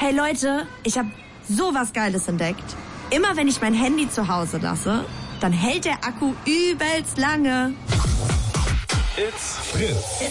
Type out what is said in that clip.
Hey Leute, ich habe sowas Geiles entdeckt. Immer wenn ich mein Handy zu Hause lasse, dann hält der Akku übelst lange. It's Fritz.